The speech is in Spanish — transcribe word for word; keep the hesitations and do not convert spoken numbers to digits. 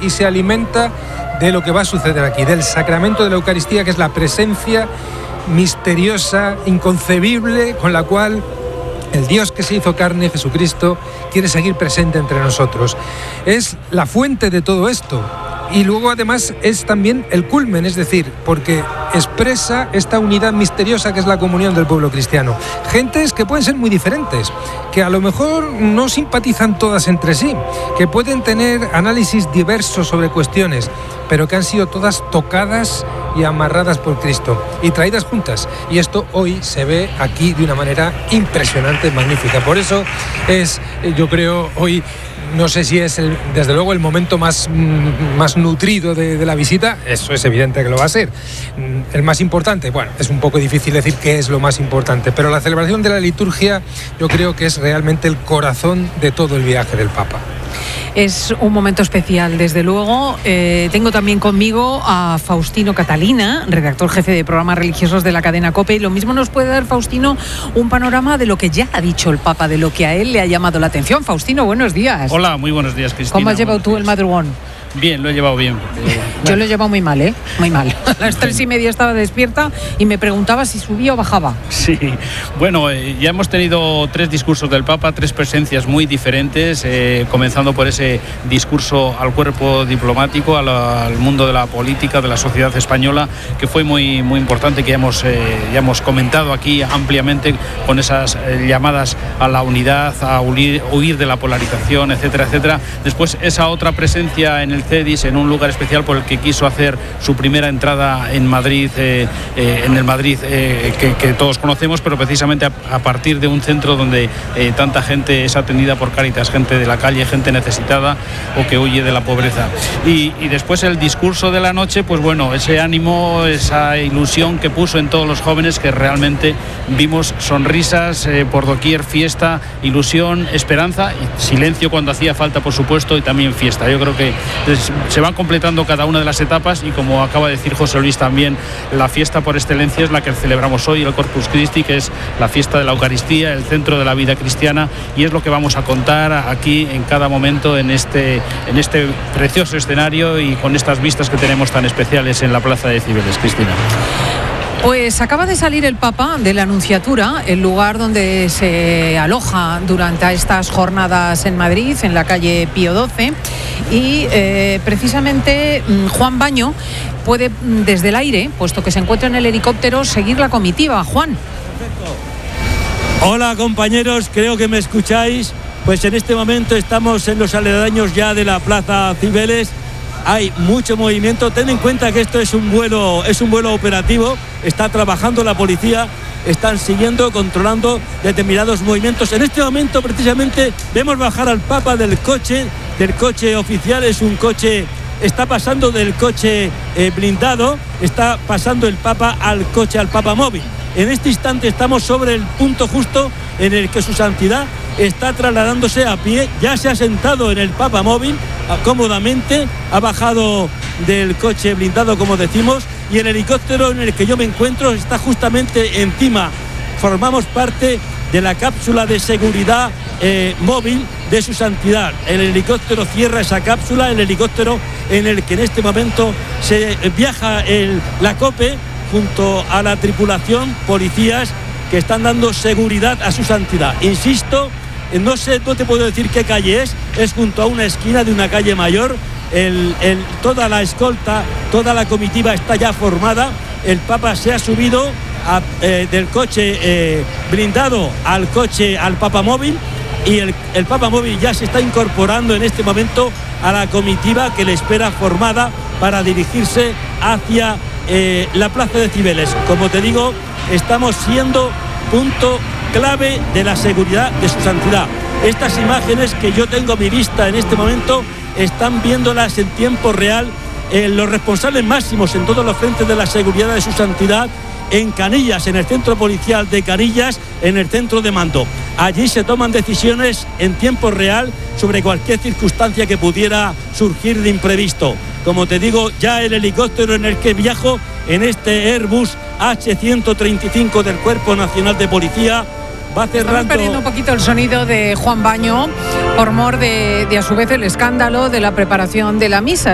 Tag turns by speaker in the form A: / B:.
A: y se alimenta de lo que va a suceder aquí, del sacramento de la Eucaristía, que es la presencia misteriosa, inconcebible, con la cual el Dios que se hizo carne, Jesucristo, quiere seguir presente entre nosotros. Es la fuente de todo esto. Y luego además es también el culmen, es decir, porque expresa esta unidad misteriosa que es la comunión del pueblo cristiano. Gentes que pueden ser muy diferentes, que a lo mejor no simpatizan todas entre sí, que pueden tener análisis diversos sobre cuestiones, pero que han sido todas tocadas y amarradas por Cristo y traídas juntas. Y esto hoy se ve aquí de una manera impresionante, magnífica. Por eso es, yo creo, hoy... No sé si es, el, desde luego, el momento más, más nutrido de, de la visita. Eso es evidente que lo va a ser. El más importante, bueno, es un poco difícil decir qué es lo más importante, pero la celebración de la liturgia yo creo que es realmente el corazón de todo el viaje del Papa.
B: Es un momento especial, desde luego. Eh, tengo también conmigo a Faustino Catalina, redactor jefe de programas religiosos de la cadena COPE. Y lo mismo nos puede dar, Faustino, un panorama de lo que ya ha dicho el Papa, de lo que a él le ha llamado la atención. Faustino, buenos días.
C: Hola, muy buenos días, Cristina.
B: ¿Cómo has llevado tú el madrugón?
C: Bien, lo he llevado bien. Porque,
B: Yo
C: bueno.
B: lo he llevado muy mal, ¿eh? Muy mal. A las tres y media estaba despierta y me preguntaba si subía o bajaba.
C: Sí, bueno, eh, ya hemos tenido tres discursos del Papa, tres presencias muy diferentes, eh, comenzando por ese discurso al cuerpo diplomático, a la, al mundo de la política, de la sociedad española, que fue muy, muy importante, que ya hemos, eh, ya hemos comentado aquí ampliamente, con esas eh, llamadas a la unidad, a huir, huir de la polarización, etcétera, etcétera. Después, esa otra presencia en el CEDIS, en un lugar especial por el que quiso hacer su primera entrada en Madrid, eh, eh, en el Madrid eh, que, que todos conocemos, pero precisamente a, a partir de un centro donde eh, tanta gente es atendida por Cáritas, gente de la calle, gente necesitada o que huye de la pobreza. Y, y después el discurso de la noche, pues bueno, ese ánimo, esa ilusión que puso en todos los jóvenes, que realmente vimos sonrisas eh, por doquier, fiesta, ilusión, esperanza y silencio cuando hacía falta, por supuesto, y también fiesta. Yo creo que se van completando cada una de las etapas y, como acaba de decir José Luis también, la fiesta por excelencia es la que celebramos hoy, el Corpus Christi, que es la fiesta de la Eucaristía, el centro de la vida cristiana, y es lo que vamos a contar aquí en cada momento en este, en este precioso escenario y con estas vistas que tenemos tan especiales en la Plaza de Cibeles, Cristina.
B: Pues acaba de salir el Papa de la Nunciatura, el lugar donde se aloja durante estas jornadas en Madrid, en la calle Pío doce, y eh, precisamente Juan Baño puede desde el aire, puesto que se encuentra en el helicóptero, seguir la comitiva. Juan.
D: Hola compañeros, creo que me escucháis. Pues en este momento estamos en los aledaños ya de la Plaza Cibeles. Hay mucho movimiento. Ten en cuenta que esto es un vuelo, es un vuelo operativo. Está trabajando la policía, están siguiendo, controlando determinados movimientos. En este momento, precisamente, vemos bajar al Papa del coche, del coche oficial. Es un coche, está pasando del coche eh, blindado, está pasando el Papa al coche, al Papa móvil. En este instante estamos sobre el punto justo en el que su santidad está trasladándose a pie. Ya se ha sentado en el Papa móvil cómodamente, ha bajado del coche blindado, como decimos, y el helicóptero en el que yo me encuentro está justamente encima. Formamos parte de la cápsula de seguridad eh, móvil de su santidad. El helicóptero cierra esa cápsula, el helicóptero en el que en este momento se viaja el, la COPE junto a la tripulación, policías que están dando seguridad a su santidad. Insisto, no sé, no te puedo decir qué calle es, es junto a una esquina de una calle mayor. El, el, toda la escolta, toda la comitiva está ya formada. El Papa se ha subido a, eh, del coche eh, blindado al coche, al Papa móvil, y el, el Papa móvil ya se está incorporando en este momento a la comitiva que le espera formada para dirigirse hacia eh, la Plaza de Cibeles. Como te digo, estamos siendo punto clave de la seguridad de su santidad. Estas imágenes que yo tengo a mi vista en este momento están viéndolas en tiempo real eh, los responsables máximos en todos los frentes de la seguridad de su santidad en Canillas, en el centro policial de Canillas, en el centro de mando. Allí se toman decisiones en tiempo real sobre cualquier circunstancia que pudiera surgir de imprevisto. Como te digo, ya el helicóptero en el que viajo, en este Airbus H ciento treinta y cinco del Cuerpo Nacional de Policía, va cerrando.
B: Estamos perdiendo un poquito el sonido de Juan Baño por mor de, de a su vez el escándalo de la preparación de la misa.